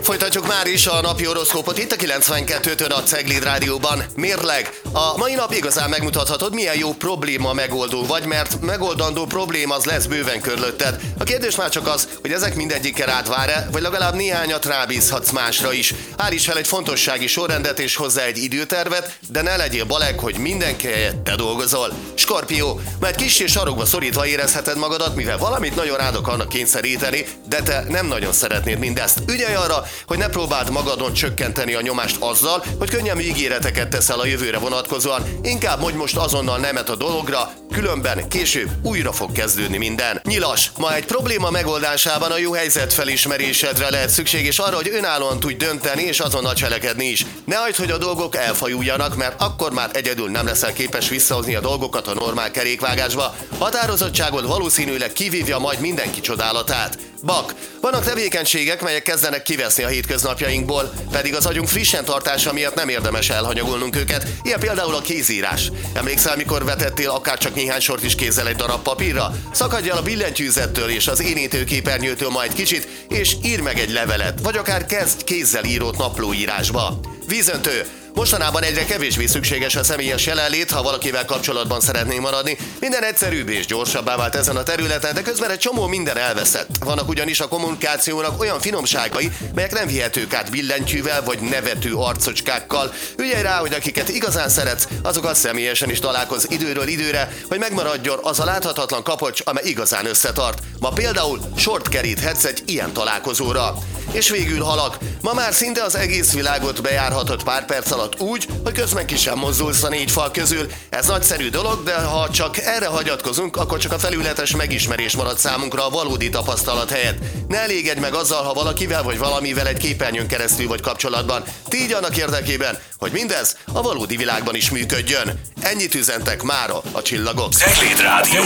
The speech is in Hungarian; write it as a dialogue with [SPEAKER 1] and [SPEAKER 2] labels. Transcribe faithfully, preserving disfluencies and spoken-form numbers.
[SPEAKER 1] Folytatjuk már is a napi horoszkópot itt a kilencvenkettőtől a Cegléd Rádióban. Mérleg. A mai nap igazán megmutathatod, milyen jó probléma megoldó vagy, mert megoldandó probléma az lesz bőven körülötted. A kérdés már csak az, hogy ezek mindegyikkel rád vár-e, vagy legalább néhányat rábízhatsz másra is. Állíts fel egy fontossági sorrendet és hozzá egy időtervet, de ne legyél baleg, hogy mindenki helyett te dolgozol. Skorpió. Mert kissé sarokba szorítva érezheted magadat, mivel valamit nagyon rád akarnak kényszeríteni, de te nem nagyon szeretnéd mindezt. Ügyelj arra, hogy ne próbáld magadon csökkenteni a nyomást azzal, hogy könnyen ígéreteket teszel a jövőre vonatkozóan. Inkább mondj most azonnal nemet a dologra, különben később újra fog kezdődni minden. Nyilas. Ma egy probléma megoldásában a jó helyzet felismerésedre lehet szükség, és arra, hogy önállóan tudj dönteni és azonnal cselekedni is. Ne hagyd, hogy a dolgok elfajuljanak, mert akkor már egyedül nem leszel képes visszahozni a dolgokat a normál kerékvágásba. Határozottságod valószínűleg kivívja majd mindenki csodálatát. Bak. Vannak tevékenységek, melyek kezdenek kiveszni a hétköznapjainkból, pedig az agyunk frissen tartása miatt nem érdemes elhanyagolnunk őket, ilyen például a kézírás. Emlékszel, mikor vetettél akár csak néhány sort is kézzel egy darab papírra? Szakadj el a billentyűzettől és az érintőképernyőtől majd kicsit, és írj meg egy levelet, vagy akár kezdj kézzel írott naplóírásba. Vízöntő. Mostanában egyre kevésbé szükséges a személyes jelenlét, ha valakivel kapcsolatban szeretnénk maradni. Minden egyszerűbb és gyorsabbá vált ezen a területen, de közben egy csomó minden elveszett. Vannak ugyanis a kommunikációnak olyan finomságai, melyek nem vihetők át billentyűvel vagy nevető arcocskákkal. Ügyelj rá, hogy akiket igazán szeretsz, azokkal személyesen is találkozz időről időre, hogy megmaradjon az a láthatatlan kapocs, amely igazán összetart. Ma például sort keríthetsz egy ilyen találkozóra. És végül halak. Ma már szinte az egész világot bejárhatod pár perc alatt úgy, hogy közben ki sem mozdulsz a négy fal közül. Ez nagyszerű dolog, de ha csak erre hagyatkozunk, akkor csak a felületes megismerés marad számunkra a valódi tapasztalat helyett. Ne elégedj meg azzal, ha valakivel vagy valamivel egy képernyőn keresztül vagy kapcsolatban. Tégy annak érdekében, hogy mindez a valódi világban is működjön. Ennyit üzentek mára a csillagok.
[SPEAKER 2] Cegléd Rádió.